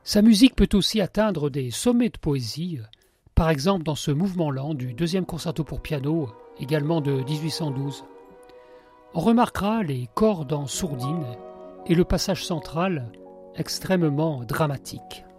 Sa musique peut aussi atteindre des sommets de poésie, par exemple dans ce mouvement lent du deuxième concerto pour piano, également de 1812. On remarquera les cordes en sourdine et le passage central extrêmement dramatique.